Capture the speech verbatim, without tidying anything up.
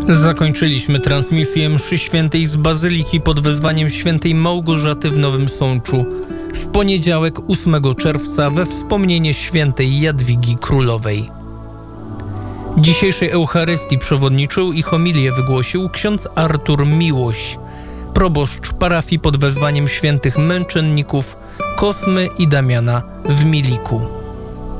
Zakończyliśmy transmisję mszy świętej z Bazyliki pod wezwaniem świętej Małgorzaty w Nowym Sączu w poniedziałek ósmego czerwca we wspomnienie świętej Jadwigi Królowej. Dzisiejszej Eucharystii przewodniczył i homilię wygłosił ksiądz Artur Miłoś, proboszcz parafii pod wezwaniem świętych męczenników Kosmy i Damiana w Miliku.